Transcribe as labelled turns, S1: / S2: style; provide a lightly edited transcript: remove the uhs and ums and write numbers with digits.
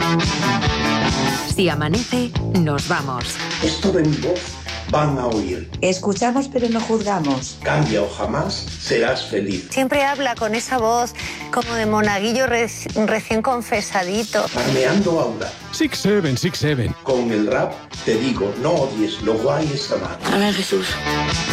S1: Si amanece, nos vamos.
S2: Esto de mi voz van a oír.
S3: Escuchamos pero no juzgamos.
S2: Cambia o jamás serás feliz.
S4: Siempre habla con esa voz como de monaguillo recién confesadito.
S2: Farmeando aura.
S5: 6-7, 6-7.
S2: Con el rap te digo, no odies, lo guay es amar.
S3: Amén, Jesús.